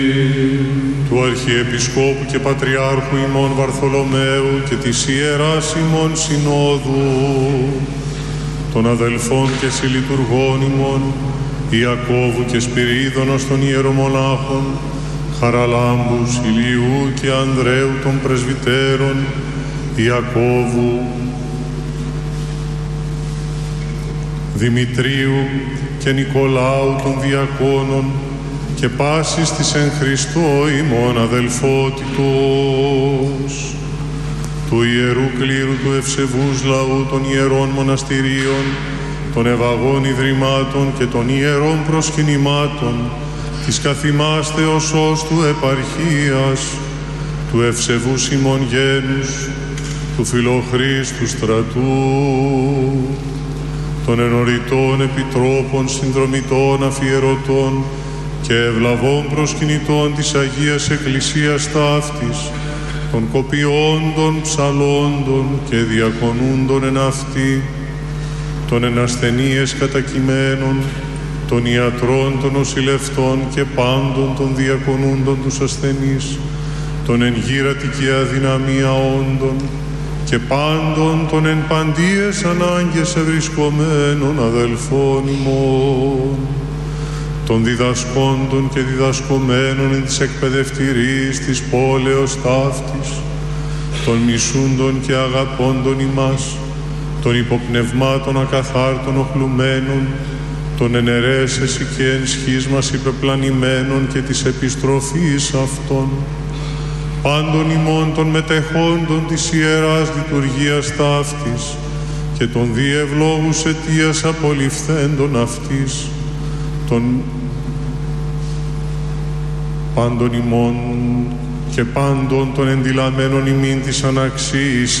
του Αρχιεπισκόπου και Πατριάρχου ημών Βαρθολομαίου και της Ιεράς ημών Συνόδου, των αδελφών και συλλειτουργών ημών, Ιακώβου και Σπυρίδωνος των ιερομονάχων, Χαραλάμπου, Ηλιού και Ανδρέου των πρεσβυτέρων, Ιακώβου, Δημητρίου και Νικολάου των διακόνων και πάσης της εν Χριστώ ημών αδελφότητος, του Ιερού Κλήρου του ευσεβούς λαού των ιερών μοναστηρίων, των ευαγών ιδρυμάτων και των ιερών προσκυνημάτων, της καθημάστεως ως του επαρχίας, του ευσεβούς ημών γένους, του φιλοχρήστου στρατού, των ενωριτών επιτρόπων, συνδρομητών, αφιερωτών και ευλαβών προσκυνητών της Αγίας Εκκλησίας ταύτης, των κοπιόντων, ψαλόντων και διακονούντων εν αυτή, των εν ασθενείες κατακειμένων, των ιατρών, των νοσηλευτών και πάντων των διακονούντων τους ασθενείς, των εν γύρατικη αδυναμία όντων και πάντων των εν παντίες ανάγκες ευρισκομένων αδελφών ημών, των διδασκόντων και διδασκομένων εν της εκπαιδευτηρής της πόλεως ταύτης, των μισούντων και αγαπώντων ημάς, των υποπνευμάτων ακαθάρτων οχλουμένων, των εν αιρέσεση και εν σχίσμας υπεπλανημένων και της επιστροφής αυτών, πάντων ημών των μετεχόντων της Ιεράς Λειτουργίας ταύτης και των διευλόγους αιτίας απολυφθέντων αυτής, των πάντων ημών και πάντων των ενδυλαμένων ημίν της αναξίης